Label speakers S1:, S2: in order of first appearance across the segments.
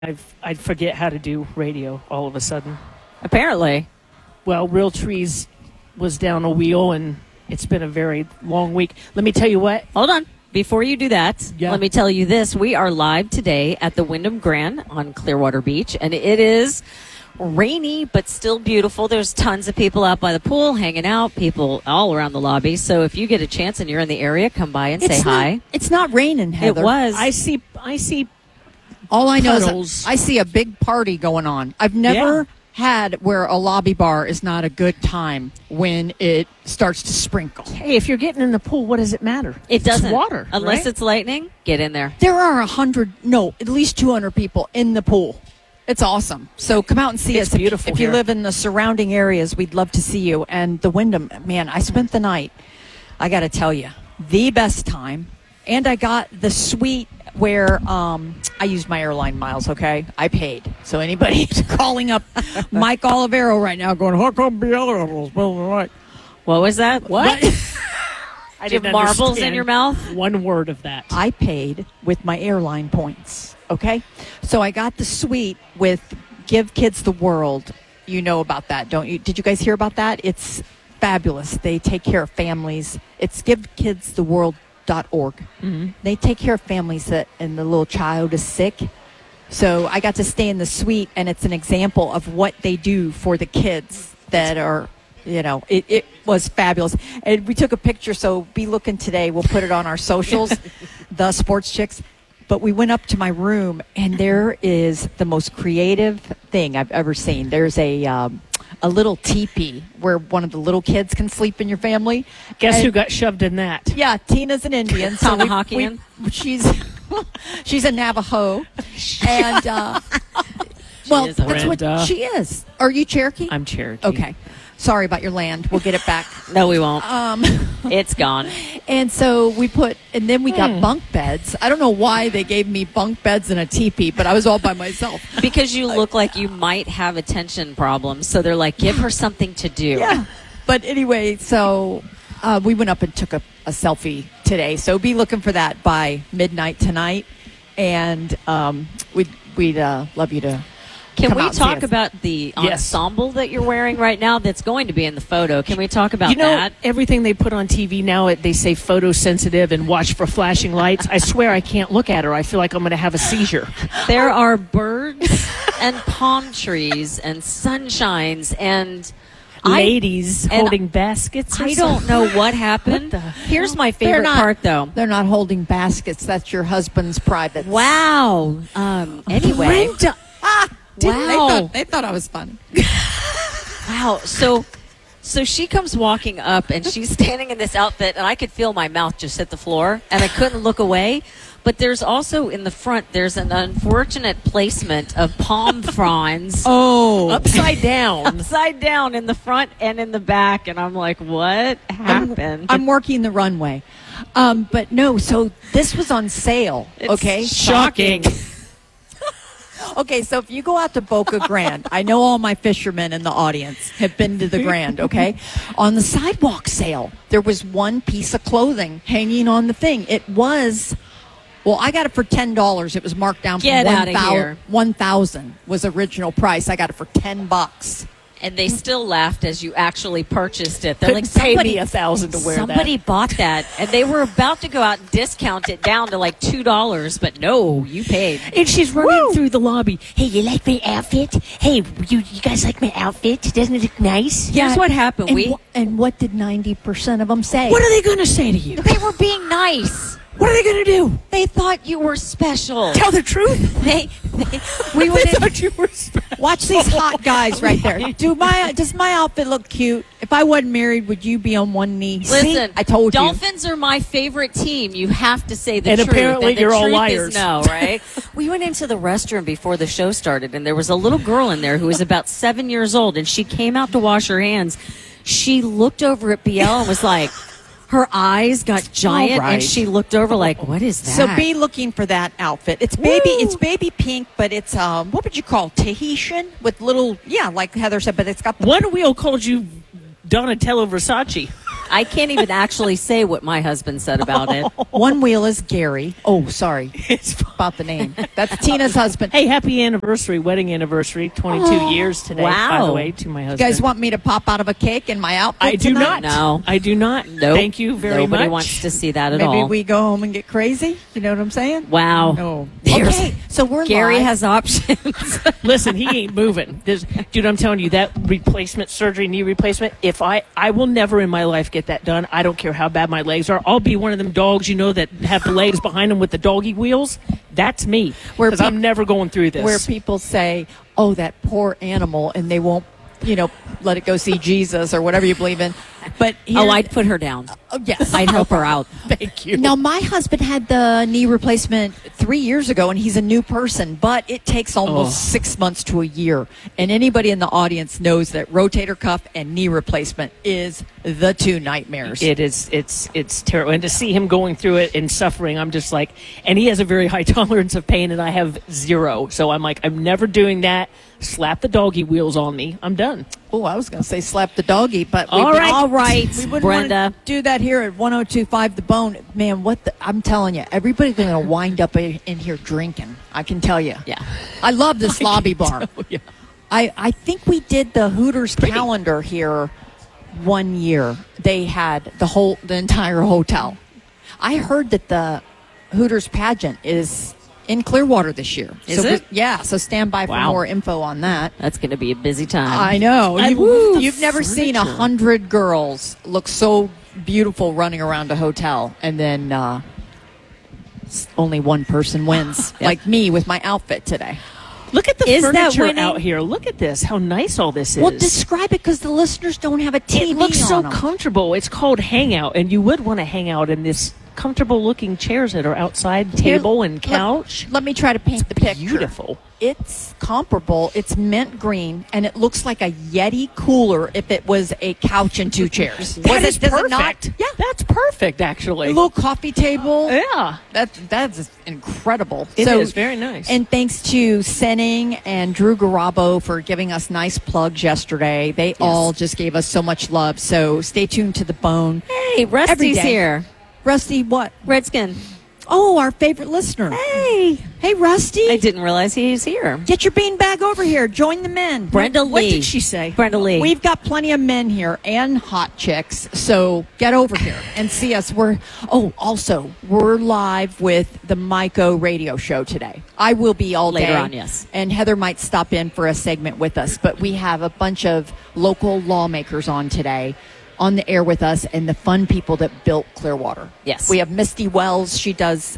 S1: I'd forget how to do radio all of a sudden.
S2: Apparently.
S1: Well, Real Trees was down a wheel, and it's been a very long week. Let me tell you what.
S2: Hold on. Before you do that,
S1: Yeah.
S2: let me tell you this. We are live today at the Wyndham Grand on Clearwater Beach, and it is rainy but still beautiful. There's tons of people out by the pool hanging out, people all around the lobby. So if you get a chance and you're in the area, come by and say hi.
S3: It's not raining, Heather.
S2: It was.
S1: I see.
S3: All I know
S1: puddles.
S3: is I see a big party going on. I've never had where a lobby bar is not a good time when it starts to sprinkle.
S1: Hey, if you're getting in the pool, what does it matter?
S2: It doesn't.
S1: It's water,
S2: Unless
S1: right?
S2: it's lightning, get in there.
S3: There are at least 200 people in the pool. It's awesome. So come out and see
S1: It's
S3: us.
S1: beautiful
S3: If you
S1: here.
S3: live in the surrounding areas, we'd love to see you. And the Wyndham, man, I spent the night. I got to tell you, the best time. And I got the suite where I used my airline miles, okay? I paid. So anybody calling up Mike Olivero right now going, how come Biella spelled it right?
S2: What was that?
S1: What? I
S2: Do you have
S1: didn't
S2: marbles in
S1: understand
S2: your mouth?
S1: one word of that.
S3: I paid with my airline points, okay? So I got the suite with Give Kids the World. You know about that, don't you? Did you guys hear about that? It's fabulous. They take care of families. It's givekidstheworld.org.
S1: Mm-hmm.
S3: They take care of families and the little child is sick. So I got to stay in the suite, and it's an example of what they do for the kids that are, it was fabulous. And we took a picture, so be looking today. We'll put it on our socials, the Sports Chicks. But we went up to my room, and there is the most creative thing I've ever seen. There's a little teepee where one of the little kids can sleep in your family.
S1: Guess who got shoved in that?
S3: Yeah, Tina's an Indian. So
S2: Tomahawkian?
S3: she's a Navajo. And, well,
S2: is a
S3: that's
S1: Brenda.
S3: what she is. Are you Cherokee?
S1: I'm Cherokee.
S3: Okay. Sorry about your land. We'll get it back.
S2: No, we won't. It's gone.
S3: And so we then we got bunk beds. I don't know why they gave me bunk beds and a teepee, but I was all by myself.
S2: Because you look like you might have attention problems. So they're like, give her something to do.
S3: Yeah. But anyway, so we went up and took a selfie today. So be looking for that by midnight tonight. And we'd love you to
S2: Can
S3: come
S2: we
S3: out and see
S2: talk
S3: us.
S2: about the
S1: Yes.
S2: ensemble that you're wearing right now that's going to be in the photo? Can we talk about that?
S1: Everything they put on TV now, they say photosensitive and watch for flashing lights. I swear I can't look at her. I feel like I'm going to have a seizure.
S2: There are birds and palm trees and sunshines and
S1: Ladies
S2: and
S1: holding baskets or
S2: I don't know what happened.
S1: What the
S2: Here's my favorite part, though.
S3: They're not holding baskets. That's your husband's private.
S2: Wow. Anyway.
S1: Brenda.
S2: Wow.
S3: They thought I was funny.
S2: Wow. So she comes walking up, and she's standing in this outfit, and I could feel my mouth just hit the floor, and I couldn't look away. But there's also in the front, there's an unfortunate placement of palm fronds
S1: Upside down.
S2: upside down in the front and in the back, and I'm like, what happened?
S3: I'm working the runway. But no, so this was on sale.
S2: It's
S3: okay.
S1: Shocking.
S3: Okay, so if you go out to Boca Grande, I know all my fishermen in the audience have been to the Grand, okay? On the sidewalk sale, there was one piece of clothing hanging on the thing. It was, well, I got it for $10. It was marked down
S2: Get
S3: from
S2: outta here.
S3: $1,000 was original price. I got it for $10.
S2: And they still laughed as you actually purchased it. They're
S1: Couldn't
S2: like,
S1: pay
S2: somebody,
S1: me $1,000 to wear
S2: somebody
S1: that.
S2: bought that, and they were about to go out and discount it down to like $2, but no, you paid.
S1: And she's running through the lobby. Hey, you like my outfit? Hey, you guys like my outfit? Doesn't it look nice?
S2: Here's what happened.
S3: And what did 90% of them say?
S1: What are they going to say to you?
S2: They were being nice.
S1: What are they going to do?
S2: They thought you were special.
S1: Tell the truth?
S2: We went
S1: They
S2: in.
S1: thought you were special.
S3: Watch these hot guys right there. Does my outfit look cute? If I wasn't married, would you be on one knee?
S2: Listen,
S3: See? I told you.
S2: Dolphins are my favorite team. You have to say the
S1: And
S2: truth.
S1: apparently
S2: and the
S1: you're all
S2: truth
S1: liars.
S2: Is no, right? We went into the restroom before the show started, and there was a little girl in there who was about 7 years old, and she came out to wash her hands. She looked over at BL and was like, her eyes got giant,
S3: All right.
S2: and she looked over like, what is that?
S3: So be looking for that outfit. It's baby pink, but it's what would you call Tahitian with little like Heather said, but it's got the
S1: One wheel called you Donatello Versace.
S2: I can't even actually say what my husband said about it.
S3: One wheel is Gary. Oh, sorry
S1: It's fine.
S3: about the name. That's Tina's husband.
S1: Hey, happy anniversary, wedding anniversary, 22 years today, by the
S2: Wow.
S1: way, to my
S3: You
S1: husband.
S3: guys want me to pop out of a cake in my outfit
S1: I do
S3: tonight?
S1: not.
S2: No.
S1: I do not.
S2: Nope.
S1: Thank you very
S2: Nobody
S1: much.
S2: wants to see that at
S3: Maybe
S2: all.
S3: we go home and get crazy? You know what I'm saying?
S2: Wow.
S3: Oh.
S2: There's-
S3: Okay, so we're
S2: Gary
S3: live.
S2: has options.
S1: Listen, he ain't moving. Dude, I'm telling you, that replacement surgery, knee replacement, if I will never in my life get that done. I don't care how bad my legs are. I'll be one of them dogs, that have the legs behind them with the doggy wheels. That's me.
S3: Where
S1: Because I'm never going through this.
S3: where people say, "Oh, that poor animal," and they won't, let it go see Jesus or whatever you believe in. But
S2: Oh, I'd put her down.
S3: yes,
S2: I'd help her out.
S1: Thank you.
S3: Now, my husband had the knee replacement 3 years ago, and he's a new person, but it takes almost 6 months to a year. And anybody in the audience knows that rotator cuff and knee replacement is the two nightmares.
S1: It is. It's terrible. And to see him going through it and suffering, I'm just like, and he has a very high tolerance of pain, and I have zero. So I'm like, I'm never doing that. Slap the doggy wheels on me. I'm done.
S3: Oh, I was going to say slap the doggy, but
S2: All right,
S3: we wouldn't
S2: Brenda.
S3: want to do that here at 102.5 The Bone. Man, I'm telling you, everybody's going to wind up in here drinking. I can tell you.
S2: Yeah.
S3: I love this lobby bar.
S1: Yeah.
S3: I think we did the Hooters calendar here one year. They had the entire hotel. I heard that the Hooters pageant is in Clearwater this year.
S2: Is
S3: so
S2: it?
S3: Yeah, so stand by for
S2: Wow.
S3: more info on that.
S2: That's going to be a busy time.
S3: I know.
S1: I
S3: You've,
S1: love
S3: you've never seen
S1: furniture.
S3: 100 girls look so beautiful running around a hotel, and then only one person wins, like me with my outfit today.
S1: Look at the
S2: Is that
S1: furniture
S2: winning?
S1: out here. Look at this. How nice all this is.
S3: Well, describe it because the listeners don't have a TV
S1: it looks so
S3: on 'em.
S1: comfortable. It's called Hangout, and you would want to hang out in this comfortable-looking chairs that are outside, table and couch.
S3: Let me try to paint the picture.
S1: Beautiful.
S3: It's comparable. It's mint green, and it looks like a Yeti cooler if it was a couch and two chairs.
S1: That is
S3: does it not?
S1: perfect.
S3: Yeah.
S1: That's perfect,
S3: A
S1: actually.
S3: little coffee table.
S1: Yeah.
S3: That's incredible.
S1: It is very nice.
S3: And thanks to Senning and Drew Garabo for giving us nice plugs yesterday. They all just gave us so much love. So stay tuned to The Bone.
S2: Hey,
S3: Every
S2: Rusty's
S3: day.
S2: here.
S3: Rusty, what?
S2: Redskin.
S3: Oh, our favorite listener.
S2: Hey.
S3: Hey, Rusty.
S2: I didn't realize he's here.
S3: Get your beanbag over here. Join the men.
S2: Brenda
S1: What
S2: Lee.
S1: did she say?
S2: Brenda Lee.
S3: We've got plenty of men here and hot chicks, so get over here and see us. We're live with the Myco radio show today. I will be all
S2: Later
S3: day.
S2: on, yes.
S3: And Heather might stop in for a segment with us, but we have a bunch of local lawmakers on today on the air with us and the fun people that built Clearwater.
S2: Yes.
S3: We have Misty Wells. She does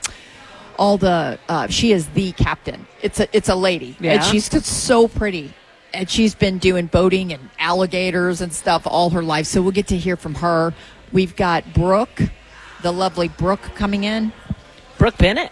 S3: all the she is the captain. It's a lady.
S1: Yeah.
S3: And she's just so pretty. And she's been doing boating and alligators and stuff all her life. So we'll get to hear from her. We've got Brooke, the lovely Brooke, coming in.
S1: Brooke Bennett.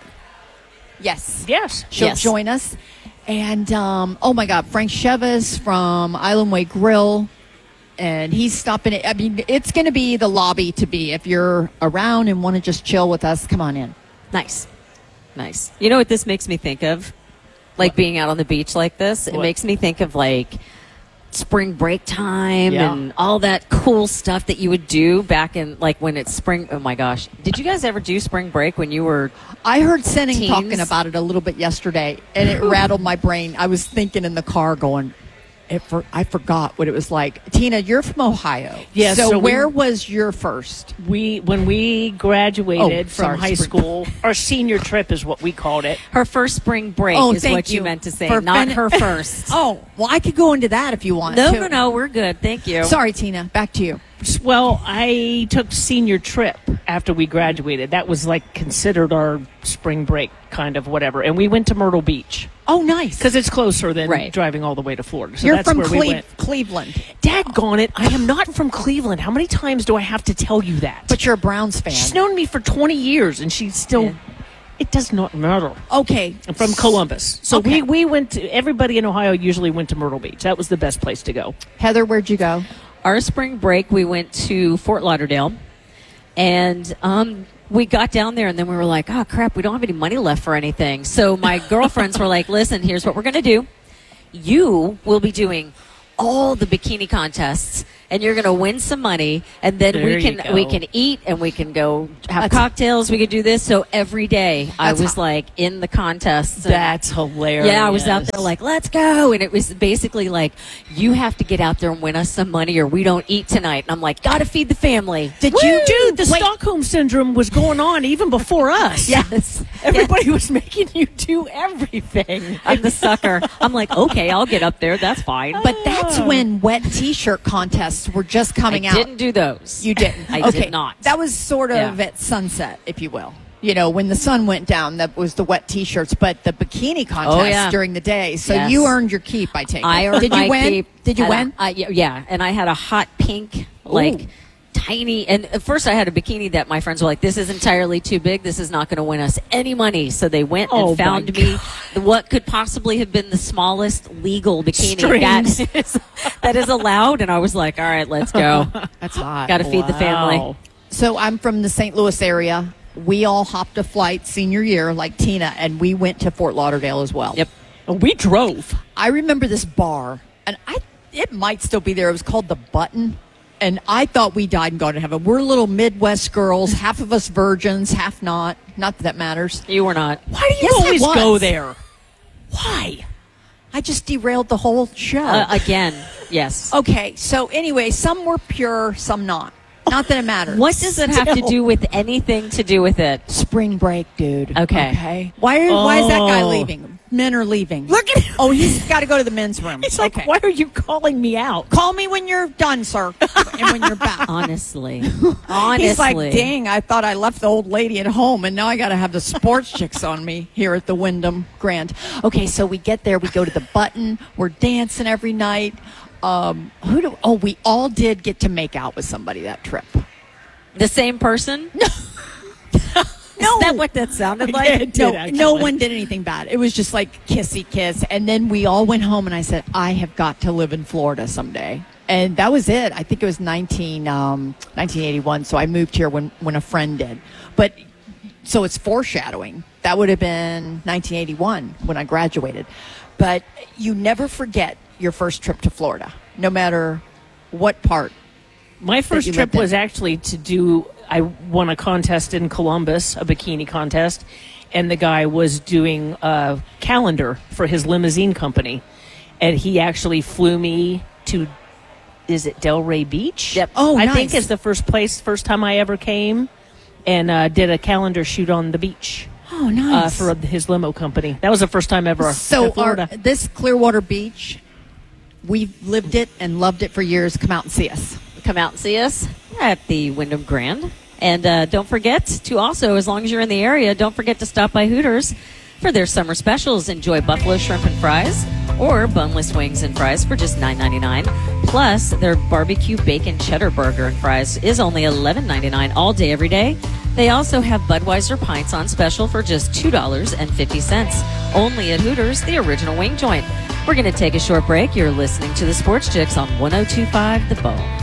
S3: Yes.
S1: Yes.
S3: She'll
S2: Yes.
S3: join us. And oh my God, Frank Chevis from Island Way Grill. And he's stopping it. I mean, it's going to be the lobby to be. If you're around and want to just chill with us, come on in.
S2: Nice. Nice. You know what this makes me think of? Like being out on the beach like this. It
S1: What?
S2: makes me think of like spring break time
S1: Yeah.
S2: and all that cool stuff that you would do back in like when it's spring. Oh my gosh. Did you guys ever do spring break when you were
S3: I heard Senning
S2: Teens.
S3: talking about it a little bit yesterday, and it rattled my brain. I was thinking in the car going, I forgot what it was like. Tina, you're from Ohio.
S1: Yes,
S3: So,
S1: so we-
S3: where was your first?
S1: When we graduated
S3: Oh,
S1: from
S3: sorry,
S1: high
S3: spring-
S1: school, our senior trip is what we called it.
S2: her first spring break
S3: Oh,
S2: is
S3: thank
S2: what you
S3: you.
S2: meant to say,
S3: For
S2: not
S3: fin-
S2: her first.
S3: Oh, well, I could go into that if you want
S2: No,
S3: to.
S2: no, we're good. Thank you.
S3: Sorry, Tina. Back to you.
S1: Well, I took senior trip after we graduated. That was like considered our spring break kind of whatever. And we went to Myrtle Beach
S3: Oh, nice.
S1: because it's closer than
S2: Right.
S1: driving all the way to Florida. So
S3: You're
S1: that's
S3: from
S1: where we went.
S3: Cleveland,
S1: Daggone it, I am not from Cleveland. How many times do I have to tell you that?
S3: but you're a Browns fan.
S1: She's known me for 20 years, and she's still...
S2: Yeah.
S1: It does not matter.
S3: Okay.
S1: I'm from Columbus. So
S3: Okay.
S1: we went to... Everybody in Ohio usually went to Myrtle Beach. That was the best place to go.
S3: Heather, where'd you go?
S2: Our spring break, we went to Fort Lauderdale, and we got down there, and then we were like, oh, crap, we don't have any money left for anything. So my girlfriends were like, listen, here's what we're going to do. You will be doing all the bikini contests, and you're going to win some money, and then
S1: There you go.
S2: we can eat, and we can go have cocktails. We could do this. So every day I was like in the contests. And,
S1: That's hilarious.
S2: yeah, I was out there like, let's go. And it was basically like, you have to get out there and win us some money or we don't eat tonight. And I'm like, got to feed the family.
S1: Did you, dude? The Stockholm syndrome was going on even before us.
S3: Yes.
S1: Everybody was making you do everything.
S2: I'm the sucker. I'm like, okay, I'll get up there. That's fine.
S3: But that's when wet T-shirt contests were just coming out.
S2: I didn't do those.
S3: You didn't.
S2: I
S3: okay.
S2: did not.
S3: That was sort of
S2: Yeah.
S3: at sunset, if you will. You know, when the sun went down, that was the wet T-shirts. But the bikini contest
S2: yeah.
S3: during the day. So
S2: Yes.
S3: you earned your keep, I take it.
S2: I earned
S3: Did
S2: my
S3: you win?
S2: keep.
S3: Did you
S2: Had
S3: win?
S2: Yeah, and I had a hot pink, like,
S3: Ooh.
S2: tiny. And at first I had a bikini that my friends were like, this is entirely too big. This is not going to win us any money. So they went
S1: Oh,
S2: and found
S1: my
S2: me what could possibly have been the smallest legal bikini
S1: Strings.
S2: that is allowed. And I was like, all right, let's go.
S3: That's hot.
S2: Got to feed the family.
S1: Wow.
S3: So I'm from the St. Louis area. We all hopped a flight senior year, like Tina, and we went to Fort Lauderdale as well.
S2: Yep.
S1: We drove.
S3: I remember this bar, and it might still be there. It was called The Button, and I thought we died and gone to heaven. We're little Midwest girls, half of us virgins, half not. Not that matters.
S2: You were not.
S1: Why do you
S3: Yes, I
S1: always
S3: was.
S1: go there? Why?
S3: I just derailed the whole show.
S2: Again, yes.
S3: Okay, so anyway, some were pure, some not. Not that it matters.
S2: What does it have to
S3: Still.
S2: do with anything to do with it?
S3: Spring break, dude.
S2: Okay.
S3: Why is that guy
S1: Oh.
S3: leaving? Men are leaving.
S1: Look at him.
S3: Oh, he's got to go to the men's room.
S1: It's like,
S3: okay.
S1: why are you calling me out?
S3: Call me when you're done, sir, and when you're back.
S2: Honestly.
S3: He's like, dang, I thought I left the old lady at home, and now I got to have the sports chicks on me here at the Wyndham Grand. Okay, so we get there. We go to the Button. We're dancing every night. We all did get to make out with somebody that trip.
S2: The same person?
S3: No.
S2: Is that what that sounded like?
S1: Yeah, it did, actually.
S3: No one did anything bad. It was just like kissy kiss. And then we all went home, and I said, I have got to live in Florida someday. And that was it. I think it was 1981. So I moved here when a friend did. But so it's foreshadowing. That would have been 1981 when I graduated. But you never forget your first trip to Florida, no matter what part.
S1: My first
S3: you
S1: trip
S3: lived in.
S1: was actually I won a contest in Columbus, a bikini contest, and the guy was doing a calendar for his limousine company. And he actually flew me to, is it Delray Beach?
S2: Yep.
S3: Oh,
S1: I
S3: nice.
S1: think it's the first time I ever came, and did a calendar shoot on the beach.
S3: Oh, nice.
S1: For his limo company. That was the first time ever
S3: So
S1: in Florida.
S3: this Clearwater Beach, we've lived it and loved it for years. Come out and see us.
S2: Come out and see us at the Wyndham Grand. And don't forget to also, as long as you're in the area, don't forget to stop by Hooters for their summer specials. Enjoy buffalo shrimp and fries or boneless wings and fries for just $9.99. Plus, their barbecue bacon cheddar burger and fries is only $11.99 all day, every day. They also have Budweiser pints on special for just $2.50. Only at Hooters, the original wing joint. We're going to take a short break. You're listening to the Sports Chicks on 102.5 The Bone.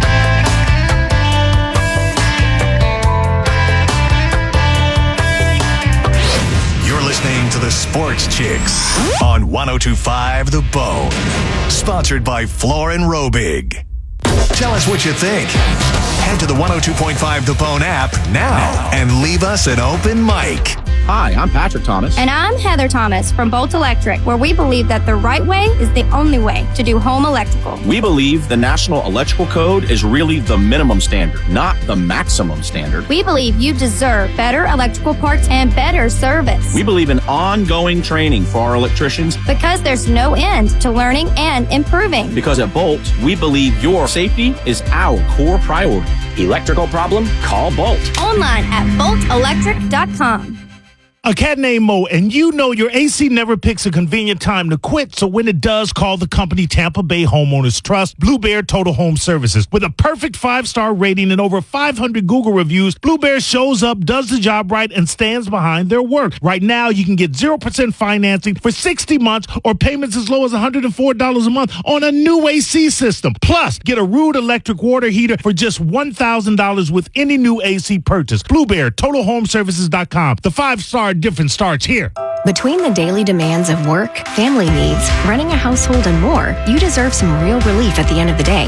S4: You're listening to the Sports Chicks on 102.5 The Bone. Sponsored by Floor and Robig. Tell us what you think. Head to the 102.5 The Bone app now and leave us an open mic.
S5: Hi, I'm Patrick Thomas.
S6: And I'm Heather Thomas from Bolt Electric, where we believe that the right way is the only way to do home electrical.
S5: We believe the National Electrical Code is really the minimum standard, not the maximum standard.
S6: We believe you deserve better electrical parts and better service.
S5: We believe in ongoing training for our electricians
S6: Because there's no end to learning and improving.
S5: because at Bolt, we believe your safety is our core priority.
S7: Electrical problem? Call Bolt.
S6: Online at boltelectric.com.
S8: A cat named Mo, and you know your AC never picks a convenient time to quit, so when it does, call the company Tampa Bay Homeowners Trust, Blue Bear Total Home Services. With a perfect 5-star rating and over 500 Google reviews, Blue Bear shows up, does the job right, and stands behind their work. Right now, you can get 0% financing for 60 months or payments as low as $104 a month on a new AC system. Plus, get a Rude electric water heater for just $1,000 with any new AC purchase. Blue Bear, TotalHomeservices.com. The 5-star difference starts here.
S9: Between the daily demands of work, family needs, running a household, and more, you deserve some real relief at the end of the day.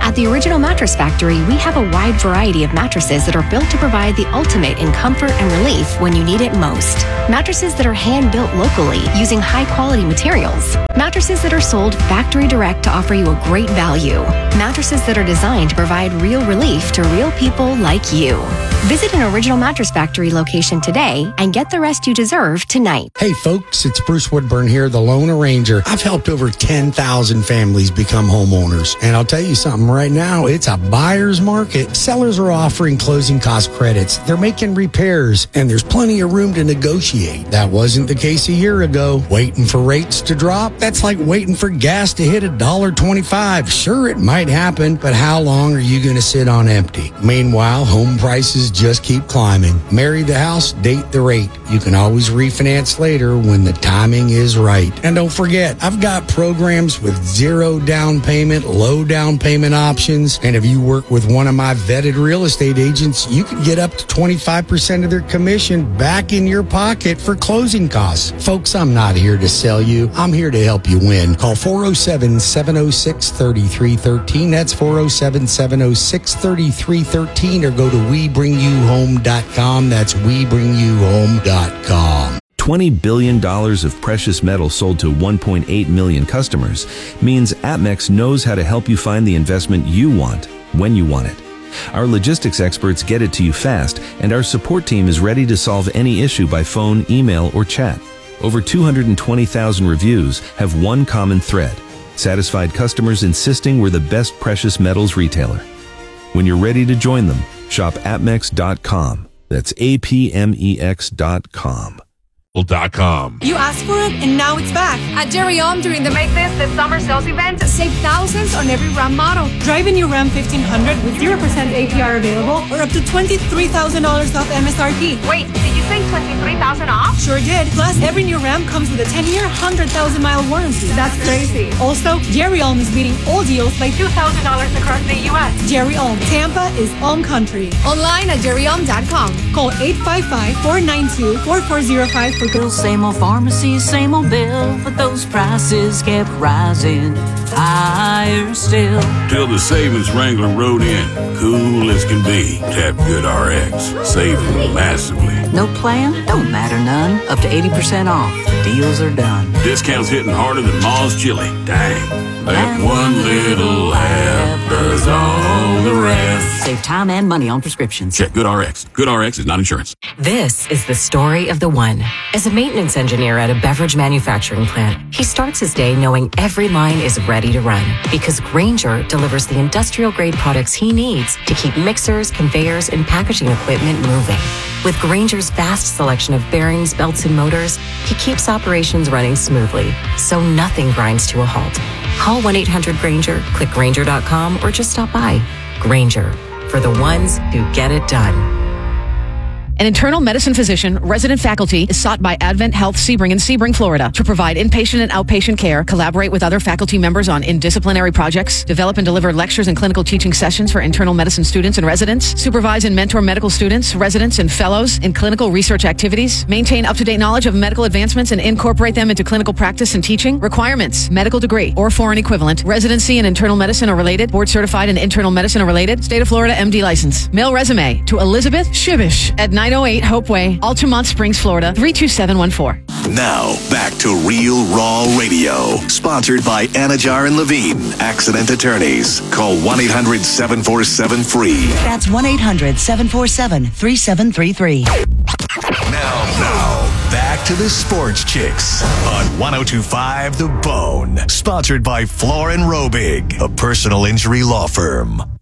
S9: At the Original Mattress Factory, we have a wide variety of mattresses that are built to provide the ultimate in comfort and relief when you need it most. Mattresses that are hand-built locally using high-quality materials. Mattresses that are sold factory direct to offer you a great value. Mattresses that are designed to provide real relief to real people like you. Visit an Original Mattress Factory location today and get the rest you deserve tonight.
S10: Hey folks, it's Bruce Woodburn here, the Lone Arranger. I've helped over 10,000 families become homeowners. And I'll tell you something, right now, it's a buyer's market. Sellers are offering closing cost credits. They're making repairs, and there's plenty of room to negotiate. That wasn't the case a year ago. Waiting for rates to drop? That's like waiting for gas to hit $1.25. Sure, it might happen, but how long are you going to sit on empty? Meanwhile, home prices just keep climbing. Marry the house, date the rate. You can always refinance later when the timing is right. And don't forget, I've got programs with zero down payment, low down payment options. And if you work with one of my vetted real estate agents, you can get up to 25% of their commission back in your pocket for closing costs. Folks, I'm not here to sell you. I'm here to help you win. Call 407-706-3313. That's 407-706-3313, or go to WeBringYouHome.com. That's WeBringYouHome.com.
S11: $20 billion of precious metal sold to 1.8 million customers means APMEX knows how to help you find the investment you want when you want it. Our logistics experts get it to you fast, and our support team is ready to solve any issue by phone, email, or chat. Over 220,000 reviews have one common thread: satisfied customers insisting we're the best precious metals retailer. When you're ready to join them, shop APMEX.com. That's APMEX.com.
S12: You asked for it, and now it's back.
S13: At Jerry Om, during the Make This the Summer Sales event, save thousands on every Ram model.
S12: Drive in your Ram 1500 with 0% APR available, or up to $23,000 off MSRP.
S13: Wait, did you say $23,000 off?
S12: Sure did. Plus, every new Ram comes with a 10-year, 100,000-mile warranty.
S13: That's crazy.
S12: Also, Jerry Om is beating all deals by
S13: $2,000 across the U.S.
S12: Jerry Om. Tampa is Om Country.
S13: Online at jerryom.com.
S12: Call 855-492-4405 for
S14: same old pharmacy, same old bill, but those prices kept rising higher still.
S15: Till the savings Wrangler rode in, cool as can be. Tap GoodRx, saving massively.
S14: No plan? Don't matter none. Up to 80% off. Deals are done.
S15: Discounts hitting harder than Ma's chili. Dang. That one little app does all the rest.
S14: Save time and money on prescriptions.
S15: Check GoodRx. GoodRx is not insurance.
S16: This is the story of the one. As a maintenance engineer at a beverage manufacturing plant, he starts his day knowing every line is ready to run because Grainger delivers the industrial-grade products he needs to keep mixers, conveyors, and packaging equipment moving. With Grainger's vast selection of bearings, belts, and motors, he keeps operations running smoothly, so nothing grinds to a halt. Call 1-800-GRAINGER, click Grainger.com, or just stop by. Grainger, for the ones who get it done.
S17: An internal medicine physician, resident faculty, is sought by Advent Health Sebring in Sebring, Florida, to provide inpatient and outpatient care, collaborate with other faculty members on interdisciplinary projects, develop and deliver lectures and clinical teaching sessions for internal medicine students and residents, supervise and mentor medical students, residents, and fellows in clinical research activities, maintain up-to-date knowledge of medical advancements and incorporate them into clinical practice and teaching. Requirements: medical degree or foreign equivalent, residency in internal medicine or related, board certified in internal medicine or related, state of Florida MD license. Mail resume to Elizabeth Shibish at 908 Hope Way, Altamont Springs, Florida, 32714.
S4: Now, back to Real Raw Radio. Sponsored by Anajar and Levine, Accident Attorneys. Call 1-800-747-FREE.
S18: That's 1-800-747-3733.
S4: Now, back to the Sports Chicks on 102.5 The Bone. Sponsored by Floor & Robig, a personal injury law firm.